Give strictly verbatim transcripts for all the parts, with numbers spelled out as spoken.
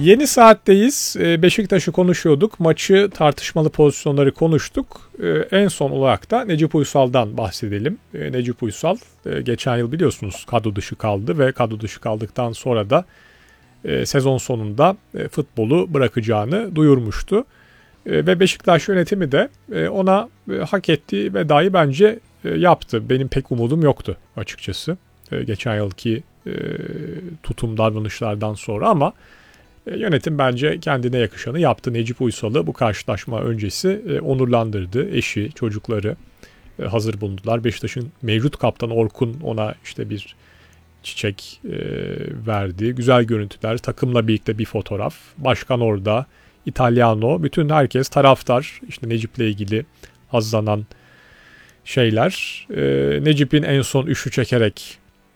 Yeni saatteyiz. Beşiktaş'ı konuşuyorduk. Maçı, tartışmalı pozisyonları konuştuk. En son olarak da Necip Uysal'dan bahsedelim. Necip Uysal geçen yıl biliyorsunuz kadro dışı kaldı ve kadro dışı kaldıktan sonra da sezon sonunda futbolu bırakacağını duyurmuştu. Ve Beşiktaş yönetimi de ona hak ettiği vedayı bence yaptı. Benim pek umudum yoktu açıkçası. Geçen yılki tutum davranışlardan sonra ama yönetim bence kendine yakışanı yaptı. Necip Uysal'ı bu karşılaşma öncesi onurlandırdı. Eşi, çocukları hazır bulundular. Beşiktaş'ın mevcut kaptanı Orkun ona işte bir çiçek verdi. Güzel görüntüler, takımla birlikte bir fotoğraf. Başkan orada, İtalyano, bütün herkes, taraftar, işte Necip'le ilgili hazlanan şeyler. Necip'in en son üçlü çekerek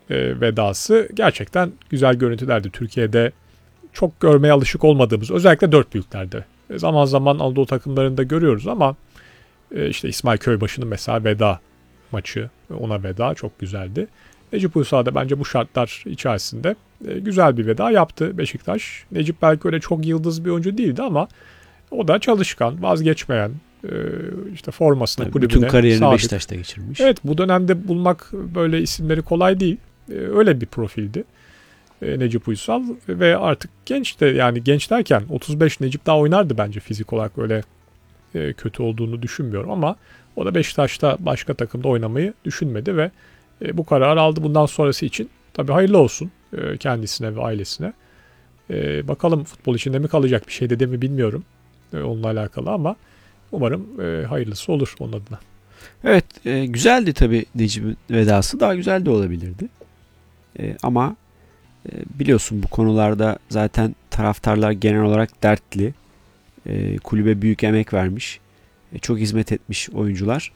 vedası gerçekten güzel görüntülerdi. Türkiye'de çok görmeye alışık olmadığımız, özellikle dört büyüklerde. Zaman zaman Anadolu takımlarında görüyoruz ama işte İsmail Köybaşı'nın mesela veda maçı, ona veda çok güzeldi. Necip Uysal da bence bu şartlar içerisinde güzel bir veda yaptı Beşiktaş. Necip belki öyle çok yıldız bir oyuncu değildi ama o da çalışkan, vazgeçmeyen, işte formasına, kulübüne bütün kariyerini sadık. Beşiktaş'ta geçirmiş. Evet, bu dönemde bulmak böyle isimleri kolay değil. Öyle bir profildi Necip Uysal ve artık genç de, yani genç derken otuz beş, Necip daha oynardı bence fizik olarak, öyle kötü olduğunu düşünmüyorum ama o da Beşiktaş'ta başka takımda oynamayı düşünmedi ve bu kararı aldı. Bundan sonrası için tabii hayırlı olsun kendisine ve ailesine. Bakalım futbol içinde mi kalacak, bir şey dedi mi bilmiyorum onunla alakalı ama umarım hayırlısı olur onun adına. Evet, güzeldi tabii Necip'in vedası, daha güzel de olabilirdi. Ama biliyorsun bu konularda zaten taraftarlar genel olarak dertli. Kulübe büyük emek vermiş, çok hizmet etmiş oyuncular.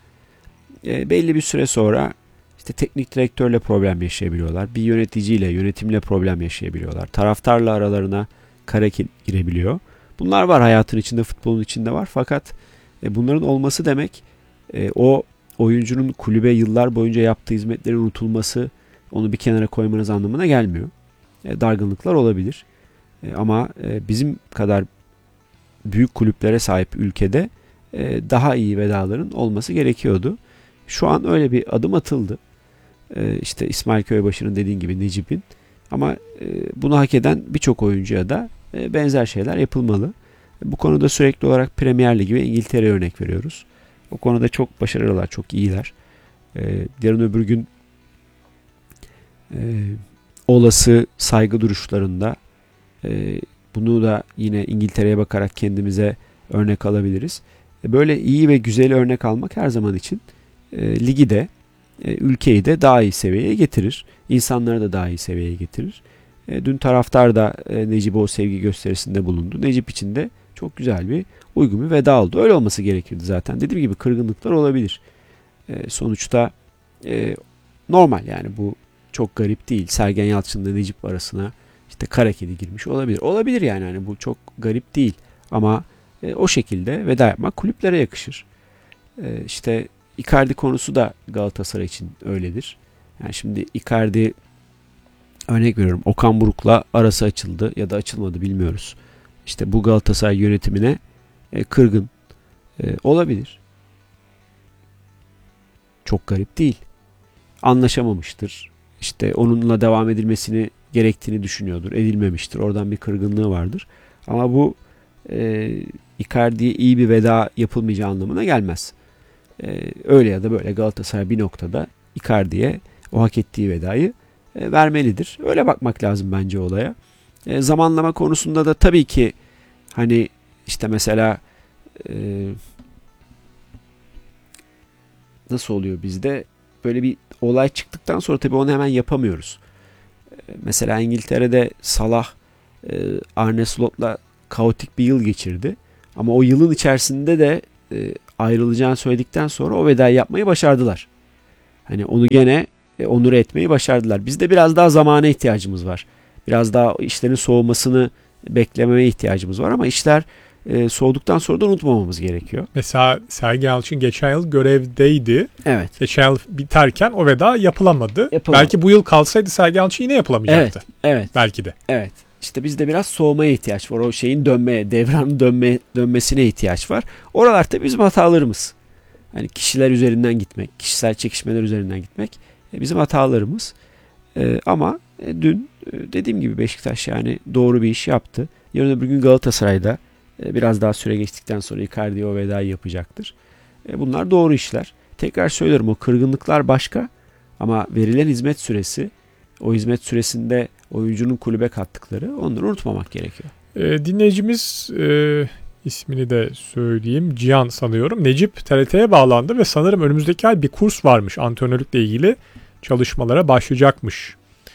Belli bir süre sonra işte teknik direktörle problem yaşayabiliyorlar. Bir yöneticiyle, yönetimle problem yaşayabiliyorlar. Taraftarla aralarına kara girebiliyor. Bunlar var hayatın içinde, futbolun içinde var. Fakat bunların olması demek o oyuncunun kulübe yıllar boyunca yaptığı hizmetlerin unutulması, onu bir kenara koymanız anlamına gelmiyor. Dargınlıklar olabilir. Ama bizim kadar büyük kulüplere sahip ülkede daha iyi vedaların olması gerekiyordu. Şu an öyle bir adım atıldı. İşte İsmail Köybaşı'nın dediğin gibi, Necip'in. Ama bunu hak eden birçok oyuncuya da benzer şeyler yapılmalı. Bu konuda sürekli olarak Premier Ligi ve İngiltere'ye örnek veriyoruz. O konuda çok başarılılar, çok iyiler. Yarın öbür gün olası saygı duruşlarında bunu da yine İngiltere'ye bakarak kendimize örnek alabiliriz. Böyle iyi ve güzel örnek almak her zaman için ligi de, ülkeyi de daha iyi seviyeye getirir. İnsanları da daha iyi seviyeye getirir. Dün taraftar da Necip'e o sevgi gösterisinde bulundu. Necip için de çok güzel bir, uygun bir veda oldu. Öyle olması gerekirdi zaten. Dediğim gibi kırgınlıklar olabilir. Sonuçta normal, yani bu çok garip değil. Sergen Yalçın'la Necip arasına işte kara kedi girmiş olabilir. Olabilir yani, hani bu çok garip değil. Ama o şekilde veda yapmak kulüplere yakışır. İşte Icardi konusu da Galatasaray için öyledir. Yani şimdi Icardi, örnek veriyorum, Okan Buruk'la arası açıldı ya da açılmadı bilmiyoruz. İşte bu Galatasaray yönetimine e, kırgın e, olabilir. Çok garip değil. Anlaşamamıştır. İşte onunla devam edilmesini gerektiğini düşünüyordur. Edilmemiştir. Oradan bir kırgınlığı vardır. Ama bu e, Icardi'ye iyi bir veda yapılmayacağı anlamına gelmez. E, öyle ya da böyle Galatasaray bir noktada Icardi'ye o hak ettiği vedayı e, vermelidir. Öyle bakmak lazım bence olaya. E, zamanlama konusunda da tabii ki hani işte mesela e, nasıl oluyor bizde, böyle bir olay çıktıktan sonra tabii onu hemen yapamıyoruz. E, mesela İngiltere'de Salah e, Arne Slot'la kaotik bir yıl geçirdi. Ama o yılın içerisinde de e, ayrılacağını söyledikten sonra o vedayı yapmayı başardılar. Hani onu gene e, onur etmeyi başardılar. Bizde biraz daha zamana ihtiyacımız var. Biraz daha işlerin soğumasını beklemeye ihtiyacımız var ama işler e, soğuduktan sonra da unutmamamız gerekiyor. Mesela Sergen Yalçın geçen yıl görevdeydi. Evet. Geçen yıl biterken o veda yapılamadı. Yapılamadı. Belki bu yıl kalsaydı Sergen Yalçın yine yapılamayacaktı. Evet. Evet. Belki de. Evet. işte bizde biraz soğumaya ihtiyaç var. O şeyin dönmeye, devranın dönme, dönmesine ihtiyaç var. Oralar tabii bizim hatalarımız. Yani kişiler üzerinden gitmek, kişisel çekişmeler üzerinden gitmek e, bizim hatalarımız. E, ama e, dün e, dediğim gibi Beşiktaş yani doğru bir iş yaptı. Yarın öbür gün Galatasaray'da e, biraz daha süre geçtikten sonra Icardi'ye o vedayı yapacaktır. E, bunlar doğru işler. Tekrar söylüyorum, o kırgınlıklar başka ama verilen hizmet süresi, o hizmet süresinde oyuncunun kulübe kattıkları, onları unutmamak gerekiyor. E, dinleyicimiz e, ismini de söyleyeyim. Cihan sanıyorum. Necip T R T'ye bağlandı ve sanırım önümüzdeki ay bir kurs varmış. Antrenörlükle ilgili çalışmalara başlayacakmış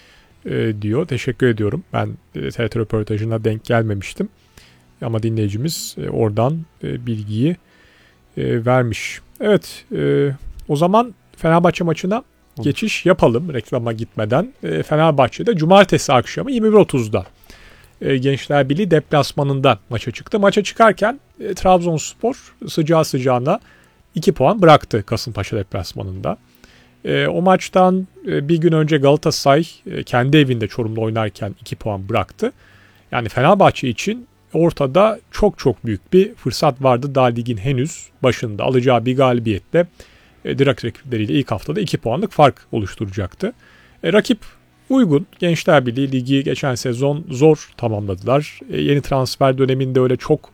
e, diyor. Teşekkür ediyorum. Ben e, T R T röportajına denk gelmemiştim. Ama dinleyicimiz e, oradan e, bilgiyi e, vermiş. Evet. E, o zaman Fenerbahçe maçına geçiş yapalım reklama gitmeden. E, Fenerbahçe'de cumartesi akşamı yirmi bir otuzda e, Gençler Birliği deplasmanında maça çıktı. Maça çıkarken e, Trabzonspor sıcağı sıcağına iki puan bıraktı Kasımpaşa deplasmanında. E, o maçtan e, bir gün önce Galatasaray e, kendi evinde Çorum'da oynarken iki puan bıraktı. Yani Fenerbahçe için ortada çok çok büyük bir fırsat vardı. Daha ligin henüz başında alacağı bir galibiyetle e, direkt rakipleriyle ilk haftada iki puanlık fark oluşturacaktı. E, rakip uygun. Gençler Birliği ligi geçen sezon zor tamamladılar. E, yeni transfer döneminde öyle çok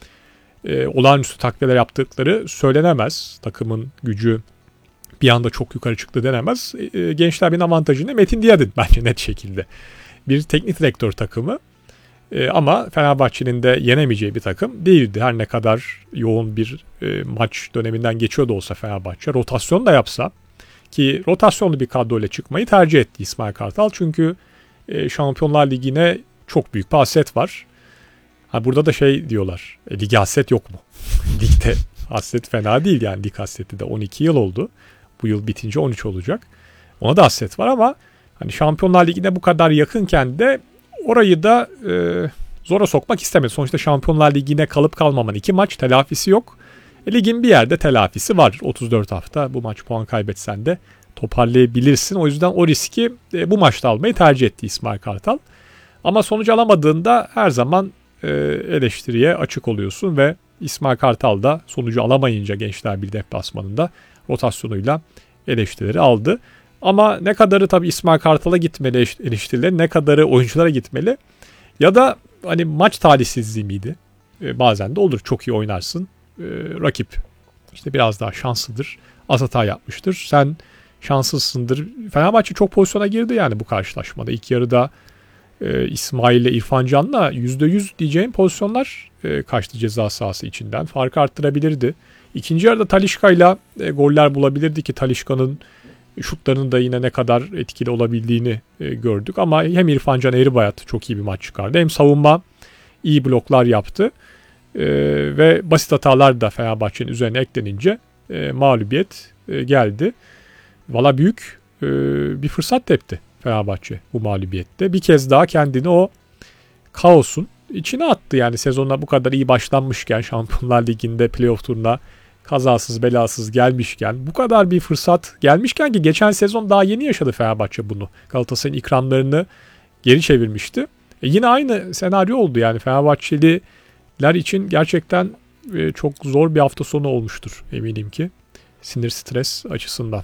e, olağanüstü takviyeler yaptıkları söylenemez. Takımın gücü bir anda çok yukarı çıktı denemez. E, Gençler Birliği'nin avantajını Metin Diyadin bence net şekilde. Bir teknik direktör takımı. E, ama Fenerbahçe'nin de yenemeyeceği bir takım değildi. Her ne kadar yoğun bir e, maç döneminden geçiyor da olsa Fenerbahçe rotasyon da yapsa, ki rotasyonlu bir kadroyla çıkmayı tercih etti İsmail Kartal. Çünkü e, Şampiyonlar Ligi'ne çok büyük bir hasret var. Ha, burada da şey diyorlar, e, lig hasret yok mu? Ligde hasret fena değil yani, lig hasreti de on iki yıl oldu. Bu yıl bitince on üç olacak. Ona da hasret var ama hani Şampiyonlar Ligi'ne bu kadar yakınken de orayı da e, zora sokmak istemedi. Sonuçta Şampiyonlar Ligi'ne kalıp kalmaman iki maç, telafisi yok. E, ligin bir yerde telafisi var. otuz dört hafta bu maç puan kaybetsen de toparlayabilirsin. O yüzden o riski e, bu maçta almayı tercih etti İsmail Kartal. Ama sonuç alamadığında her zaman e, eleştiriye açık oluyorsun ve İsmail Kartal da sonucu alamayınca Gençler Birliği deplasmanında rotasyonuyla eleştirileri aldı. Ama ne kadarı tabii İsmail Kartal'a gitmeli eleştirileri, ne kadarı oyunculara gitmeli ya da hani maç talihsizliği miydi? E, bazen de olur, çok iyi oynarsın. E, rakip işte biraz daha şanslıdır. Az hata yapmıştır. Sen şanssızsındır. Fenerbahçe çok pozisyona girdi yani bu karşılaşmada. İlk yarıda e, İsmail ile İrfan Can'la yüzde yüz diyeceğim pozisyonlar e, kaçtı ceza sahası içinden. Farkı arttırabilirdi. İkinci yarıda Talisca'yla e, goller bulabilirdi ki Talisca'nın şutlarının da yine ne kadar etkili olabildiğini e, gördük. Ama hem İrfan Can Eğribayat çok iyi bir maç çıkardı. Hem savunma iyi bloklar yaptı. E, ve basit hatalar da Fenerbahçe'nin üzerine eklenince e, mağlubiyet e, geldi. Valla büyük e, bir fırsat tepti Fenerbahçe bu mağlubiyette. Bir kez daha kendini o kaosun içine attı. Yani sezonuna bu kadar iyi başlanmışken, Şampiyonlar Ligi'nde playoff turuna kazasız belasız gelmişken, bu kadar bir fırsat gelmişken, ki geçen sezon daha yeni yaşadı Fenerbahçe bunu. Galatasaray'ın ikramlarını geri çevirmişti. E yine aynı senaryo oldu yani. Fenerbahçeliler için gerçekten e, çok zor bir hafta sonu olmuştur eminim ki. Sinir stres açısından.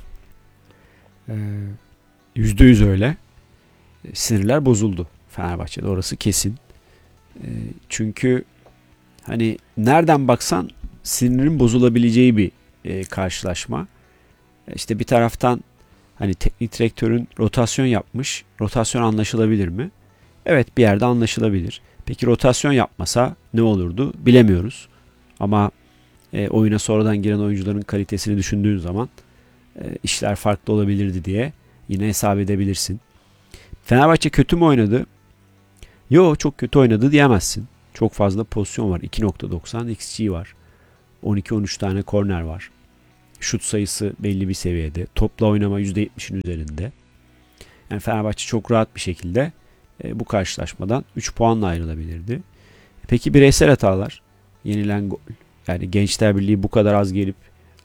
Yüzde yüz öyle. Sinirler bozuldu Fenerbahçe'de, orası kesin. E, çünkü hani nereden baksan sinirin bozulabileceği bir e, karşılaşma. İşte bir taraftan hani teknik direktörün rotasyon yapmış. Rotasyon anlaşılabilir mi? Evet, bir yerde anlaşılabilir. Peki rotasyon yapmasa ne olurdu? Bilemiyoruz. Ama e, oyuna sonradan giren oyuncuların kalitesini düşündüğün zaman e, işler farklı olabilirdi diye yine hesap edebilirsin. Fenerbahçe kötü mü oynadı? Yo, çok kötü oynadı diyemezsin. Çok fazla pozisyon var. iki nokta doksan X G var. on iki on üç tane korner var. Şut sayısı belli bir seviyede. Topla oynama yüzde yetmişin üzerinde. Yani Fenerbahçe çok rahat bir şekilde e, bu karşılaşmadan üç puanla ayrılabilirdi. Peki bireysel hatalar? Yenilen gol. Yani Gençler Birliği bu kadar az gelip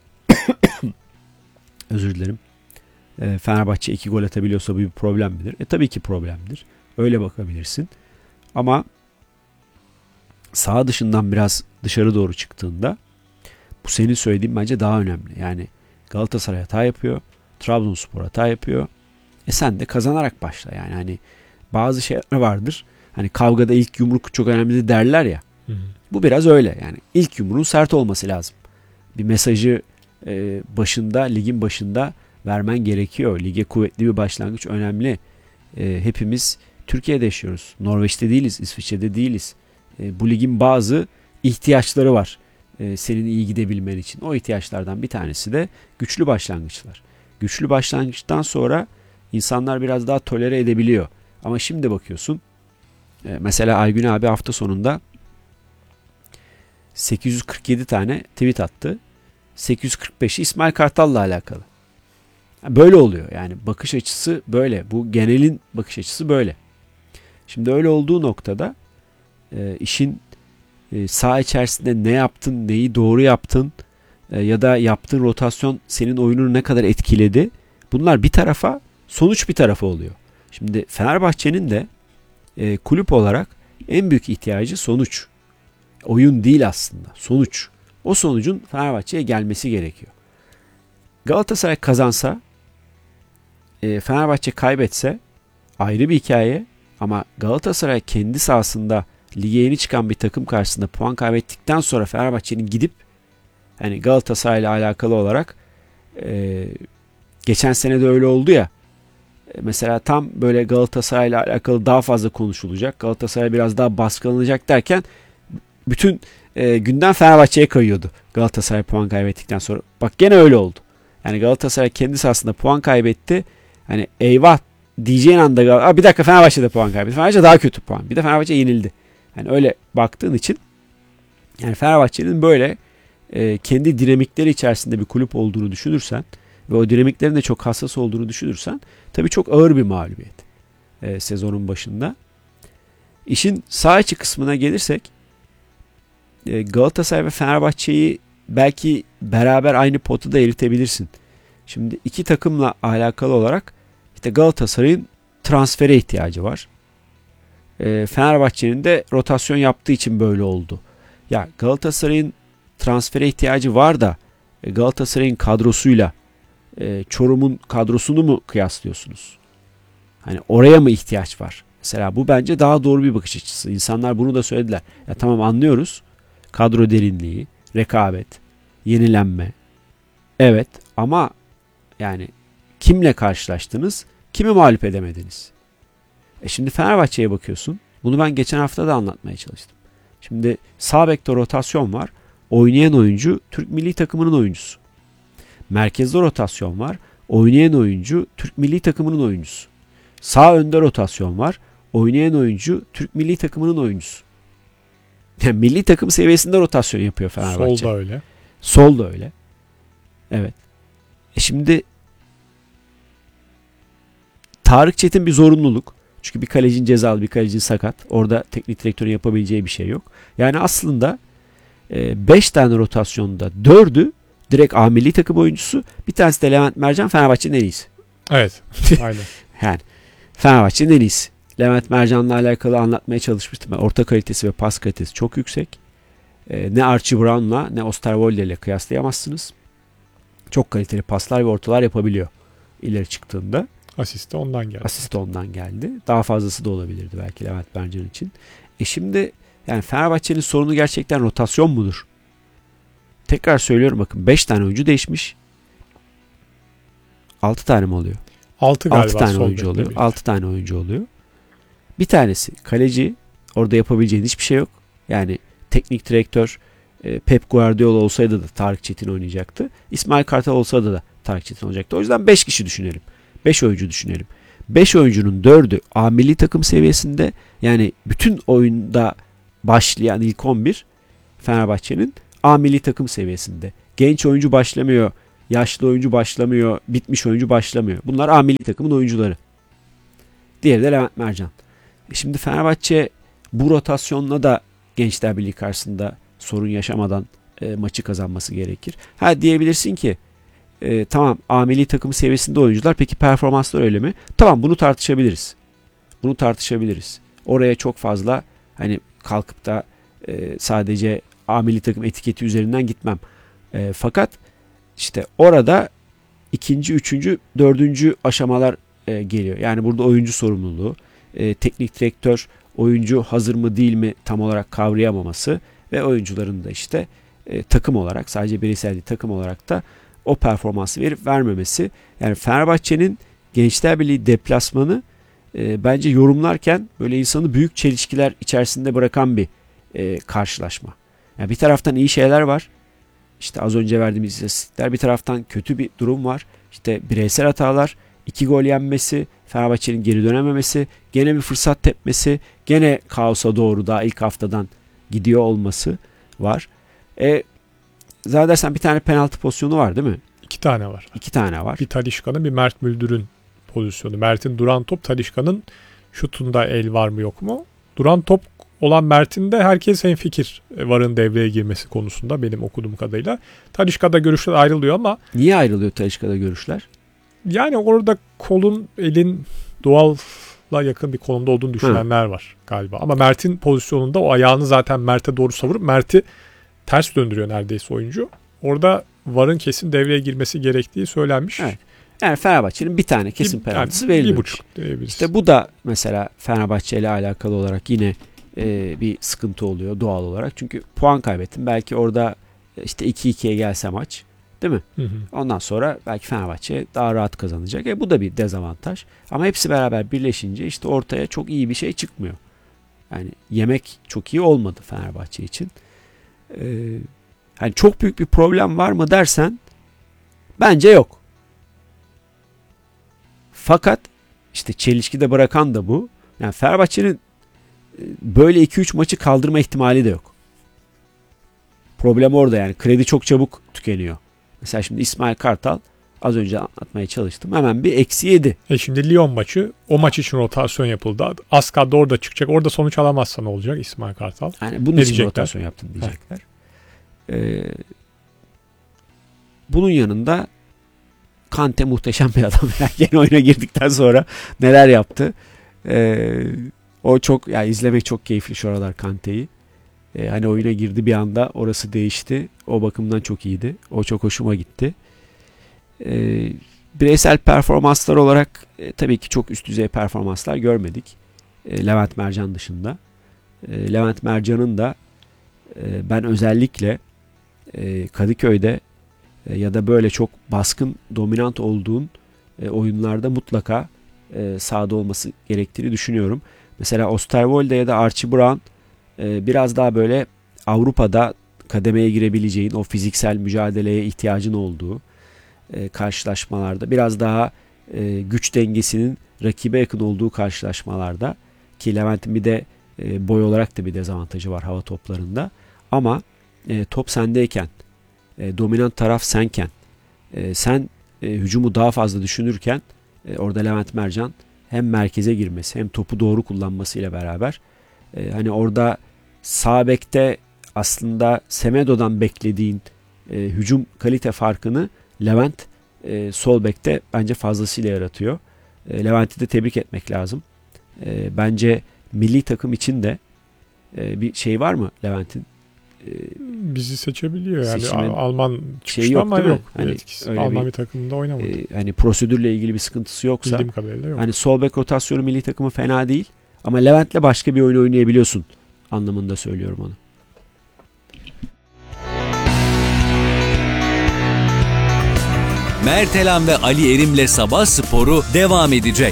özür dilerim. E, Fenerbahçe iki gol atabiliyorsa bu bir problem midir? E tabii ki problemdir. Öyle bakabilirsin. Ama saha dışından biraz dışarı doğru çıktığında bu senin söylediğin bence daha önemli. Yani Galatasaray hata yapıyor. Trabzonspor hata yapıyor. E sen de kazanarak başla. Yani hani bazı şeyler vardır. Hani kavgada ilk yumruk çok önemli derler ya. Hı hı. Bu biraz öyle. Yani ilk yumruğun sert olması lazım. Bir mesajı e, başında, ligin başında vermen gerekiyor. Lige kuvvetli bir başlangıç önemli. E, hepimiz Türkiye'de yaşıyoruz. Norveç'te değiliz, İsviçre'de değiliz. E, bu ligin bazı ihtiyaçları var. E, senin iyi gidebilmen için. O ihtiyaçlardan bir tanesi de güçlü başlangıçlar. Güçlü başlangıçtan sonra insanlar biraz daha tolere edebiliyor. Ama şimdi bakıyorsun. E, mesela Aygün abi hafta sonunda sekiz yüz kırk yedi tane tweet attı. sekiz yüz kırk beşi İsmail Kartal'la alakalı. Böyle oluyor yani bakış açısı böyle. Bu genelin bakış açısı böyle. Şimdi öyle olduğu noktada e, işin e, saha içerisinde ne yaptın, neyi doğru yaptın e, ya da yaptığın rotasyon senin oyununu ne kadar etkiledi. Bunlar bir tarafa, sonuç bir tarafa oluyor. Şimdi Fenerbahçe'nin de e, kulüp olarak en büyük ihtiyacı sonuç. Oyun değil aslında, sonuç. O sonucun Fenerbahçe'ye gelmesi gerekiyor. Galatasaray kazansa, e, Fenerbahçe kaybetse ayrı bir hikaye. Ama Galatasaray kendi sahasında lige yeni çıkan bir takım karşısında puan kaybettikten sonra Fenerbahçe'nin gidip hani Galatasaray ile alakalı olarak e, geçen sene de öyle oldu ya. E, mesela tam böyle Galatasaray ile alakalı daha fazla konuşulacak. Galatasaray biraz daha baskılanacak derken bütün e, gündem Fenerbahçe'ye kayıyordu. Galatasaray puan kaybettikten sonra. Bak gene öyle oldu. Yani Galatasaray kendi sahasında puan kaybetti. Hani eyvah diyeceğin anda Gal- bir dakika Fenerbahçe'de puan kaybetti. Fenerbahçe daha kötü puan. Bir de Fenerbahçe yenildi. Yani öyle baktığın için yani Fenerbahçe'nin böyle e, kendi dinamikleri içerisinde bir kulüp olduğunu düşünürsen ve o dinamiklerin de çok hassas olduğunu düşünürsen tabii çok ağır bir mağlubiyet e, sezonun başında. İşin sağ içi kısmına gelirsek e, Galatasaray ve Fenerbahçe'yi belki beraber aynı potada eritebilirsin. Şimdi iki takımla alakalı olarak işte Galatasaray'ın transfere ihtiyacı var. E, Fenerbahçe'nin de rotasyon yaptığı için böyle oldu. Ya Galatasaray'ın transfere ihtiyacı var da e, Galatasaray'ın kadrosuyla e, Çorum'un kadrosunu mu kıyaslıyorsunuz? Hani oraya mı ihtiyaç var? Mesela bu bence daha doğru bir bakış açısı. İnsanlar bunu da söylediler. Ya tamam anlıyoruz. Kadro derinliği, rekabet, yenilenme. Evet ama yani kimle karşılaştınız? Kimi mağlup edemediniz? E şimdi Fenerbahçe'ye bakıyorsun. Bunu ben geçen hafta da anlatmaya çalıştım. Şimdi sağ bekte rotasyon var. Oynayan oyuncu Türk milli takımının oyuncusu. Merkezde rotasyon var. Oynayan oyuncu Türk milli takımının oyuncusu. Sağ önde rotasyon var. Oynayan oyuncu Türk milli takımının oyuncusu. Yani milli takım seviyesinde rotasyon yapıyor Fenerbahçe. Sol da öyle. Sol da öyle. Evet. E şimdi Tarık Çetin bir zorunluluk. Çünkü bir kalecinin cezalı, bir kalecinin sakat. Orada teknik direktörün yapabileceği bir şey yok. Yani aslında beş tane rotasyonda dördü direkt A milli takım oyuncusu. Bir tanesi de Levent Mercan, Fenerbahçe'nin en iyisi. Evet. Aynen. Yani Fenerbahçe'nin en iyisi. Levent Mercan'la alakalı anlatmaya çalışmıştım. Ben. Orta kalitesi ve pas kalitesi çok yüksek. Ee, ne Archie Brown'la ne Osterwolde ile kıyaslayamazsınız. Çok kaliteli paslar ve ortalar yapabiliyor ileri çıktığında. Asist de ondan geldi. Asist ondan geldi. Daha fazlası da olabilirdi belki Levent Mercan için. E şimdi yani Fenerbahçe'nin sorunu gerçekten rotasyon mudur? Tekrar söylüyorum bakın beş tane oyuncu değişmiş. altı tane mi oluyor? altı galiba. altı tane oyuncu oluyor. altı tane oyuncu oluyor. Bir tanesi kaleci. Orada yapabileceğin hiçbir şey yok. Yani teknik direktör Pep Guardiola olsaydı da Tarık Çetin oynayacaktı. İsmail Kartal olsaydı da Tarık Çetin olacaktı. O yüzden beş kişi düşünelim. beş oyuncu düşünelim. beş oyuncunun dördü A milli takım seviyesinde. Yani bütün oyunda başlayan ilk on bir Fenerbahçe'nin A milli takım seviyesinde. Genç oyuncu başlamıyor. Yaşlı oyuncu başlamıyor. Bitmiş oyuncu başlamıyor. Bunlar A milli takımın oyuncuları. Diğeri de Levent Mercan. Şimdi Fenerbahçe bu rotasyonla da Gençler Birliği karşısında sorun yaşamadan e, maçı kazanması gerekir. Ha diyebilirsin ki e, tamam A milli takım seviyesinde oyuncular, peki performanslar öyle mi? Tamam bunu tartışabiliriz. Bunu tartışabiliriz. oraya çok fazla hani kalkıp da e, sadece A milli takım etiketi üzerinden gitmem. E, fakat işte orada ikinci, üçüncü, dördüncü aşamalar e, geliyor. Yani burada oyuncu sorumluluğu, e, teknik direktör oyuncu hazır mı değil mi tam olarak kavrayamaması ve oyuncuların da işte e, takım olarak, sadece bireysel değil takım olarak da o performansı verip vermemesi. Yani Fenerbahçe'nin Gençler Birliği deplasmanı e, bence yorumlarken böyle insanı büyük çelişkiler içerisinde bırakan bir e, karşılaşma. Yani bir taraftan iyi şeyler var. İşte az önce verdiğimiz istatistikler, bir taraftan kötü bir durum var. İşte bireysel hatalar, iki gol yenmesi, Fenerbahçe'nin geri dönememesi, gene bir fırsat tepmesi, gene kaosa doğru daha ilk haftadan gidiyor olması var. E, zannedersem bir tane penaltı pozisyonu var değil mi? İki tane var. İki tane var. Bir Talisca'nın, bir Mert Müldür'ün pozisyonu. Mert'in duran top, Talisca'nın şutunda el var mı yok mu? Duran top olan Mert'in de herkes hemfikir VAR'ın devreye girmesi konusunda benim okuduğum kadarıyla. Talisca'da görüşler ayrılıyor ama... Niye ayrılıyor Talisca'da görüşler? Yani orada kolun, elin doğalla yakın bir konumda olduğunu düşünenler Hı. var galiba. Ama Mert'in pozisyonunda o ayağını zaten Mert'e doğru savurup Mert'i ters döndürüyor neredeyse oyuncu. Orada VAR'ın kesin devreye girmesi gerektiği söylenmiş. Evet. Yani Fenerbahçe'nin bir tane kesin penaltısı yani verilmemiş. Bir buçuk diyebiliriz. İşte bu da mesela Fenerbahçe ile alakalı olarak yine e, bir sıkıntı oluyor doğal olarak. Çünkü puan kaybettin. Belki orada işte iki ikiye gelse maç, değil mi? Hı hı. Ondan sonra belki Fenerbahçe daha rahat kazanacak. E bu da bir dezavantaj. Ama hepsi beraber birleşince işte ortaya çok iyi bir şey çıkmıyor. Yani yemek çok iyi olmadı Fenerbahçe için. Ee, hani çok büyük bir problem var mı dersen bence yok. Fakat işte çelişkide bırakan da bu. Yani Fenerbahçe'nin böyle iki üç maçı kaldırma ihtimali de yok. Problem orada yani. Kredi çok çabuk tükeniyor. Mesela şimdi İsmail Kartal, az önce anlatmaya çalıştım, hemen bir eksi yedi. E şimdi Lyon maçı, o maç için rotasyon yapıldı. Az kadro orada çıkacak. Orada sonuç alamazsa ne olacak İsmail Kartal? Yani bunun ne için diyecekler? Rotasyon yaptın diyecekler. Ee, bunun yanında Kante muhteşem bir adam. Yani yeni oyuna girdikten sonra neler yaptı. Ee, o çok, yani izlemek çok keyifli şu aralar Kante'yi. Ee, hani oyuna girdi bir anda, orası değişti. O bakımdan çok iyiydi. O çok hoşuma gitti. Ee, bireysel performanslar olarak e, tabii ki çok üst düzey performanslar görmedik. E, Levent Mercan dışında. E, Levent Mercan'ın da e, ben özellikle e, Kadıköy'de e, ya da böyle çok baskın, dominant olduğun e, oyunlarda mutlaka e, sahada olması gerektiğini düşünüyorum. Mesela Osterwolde ya da Archie Brown e, biraz daha böyle Avrupa'da kademeye girebileceğin, o fiziksel mücadeleye ihtiyacın olduğu e, karşılaşmalarda, biraz daha e, güç dengesinin rakibe yakın olduğu karşılaşmalarda, ki Levent'in bir de e, boy olarak da bir dezavantajı var hava toplarında, ama e, top sendeyken, e, dominant taraf senken, e, sen e, hücumu daha fazla düşünürken e, orada Levent Mercan hem merkeze girmesi hem topu doğru kullanmasıyla beraber e, hani orada sağ bekte aslında Semedo'dan beklediğin e, hücum kalite farkını Levent e, sol bekte bence fazlasıyla yaratıyor. E, Levent'i de tebrik etmek lazım. E, bence milli takım için de e, bir şey var mı Levent'in? E, Bizi seçebiliyor yani. Alman çıkışlı yok, ama yok. Hani Alman bir, bir takımında oynamadı. E, hani prosedürle ilgili bir sıkıntısı yoksa. Bildiğim kadarıyla yok. Hani sol bek rotasyonu milli takımı fena değil. Ama Levent'le başka bir oyun oynayabiliyorsun anlamında söylüyorum onu. Mert Elan ve Ali Erim'le Sabah Sporu devam edecek.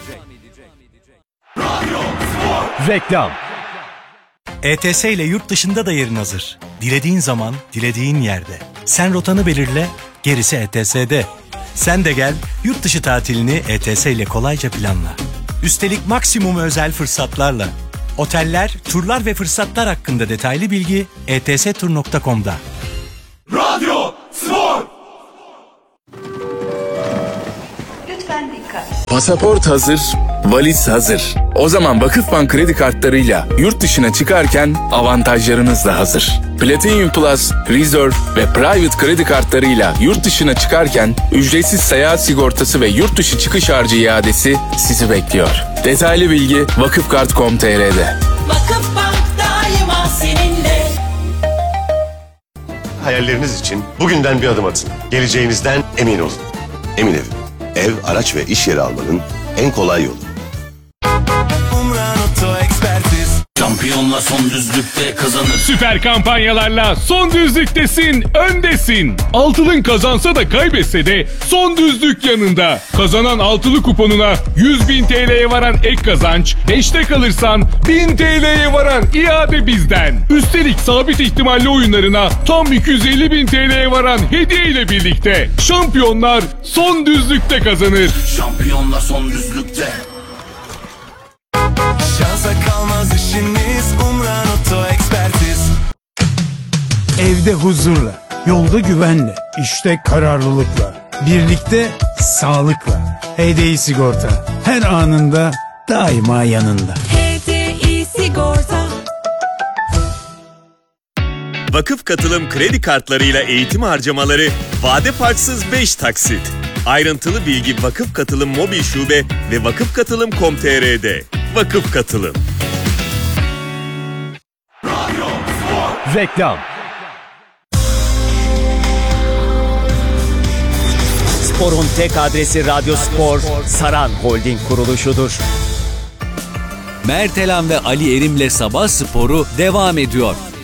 Reklam. E T S ile yurt dışında da yerin hazır. Dilediğin zaman, dilediğin yerde. Sen rotanı belirle, gerisi E T S'de. Sen de gel, yurt dışı tatilini E T S ile kolayca planla. Üstelik maksimum özel fırsatlarla. Oteller, turlar ve fırsatlar hakkında detaylı bilgi e t s tur nokta com'da. Radyo Spor. Lütfen dikkat. Pasaport hazır, valiz hazır. O zaman Vakıfbank kredi kartlarıyla yurt dışına çıkarken avantajlarınız da hazır. Platinum Plus, Reserve ve Private kredi kartlarıyla yurt dışına çıkarken ücretsiz seyahat sigortası ve yurt dışı çıkış harcı iadesi sizi bekliyor. Detaylı bilgi vakıfkart nokta com nokta tr'de. Vakıfbank daima seninle. Hayalleriniz için bugünden bir adım atın. Geleceğinizden emin olun. Emin Ev. Ev, araç ve iş yeri almanın en kolay yolu. Şampiyonla son düzlükte kazanır. Süper kampanyalarla son düzlüktesin, öndesin. Altılın kazansa da kaybetse de son düzlük yanında. Kazanan altılı kuponuna yüz bin T L'ye varan ek kazanç, beşte kalırsan bin T L'ye varan iade bizden. Üstelik sabit ihtimalli oyunlarına tam iki yüz elli bin T L'ye varan hediye ile birlikte. Şampiyonlar son düzlükte kazanır. Şampiyonla son düzlükte. Şansa kalmaz işiniz, Umran Oto Ekspertiz. Evde huzurla, yolda güvenle, işte kararlılıkla, birlikte sağlıkla. H D I Sigorta her anında daima yanında. H D I Sigorta. Vakıf Katılım kredi kartlarıyla eğitim harcamaları vade farksız beş taksit. Ayrıntılı bilgi Vakıf Katılım mobil şube ve vakıfkatılım nokta com nokta tr'de. Vakıf Katılım. Reklam. Spor'un tek adresi Radyo Spor, Saran Holding kuruluşudur. Mert Elan ve Ali Erim'le Sabah Sporu devam ediyor.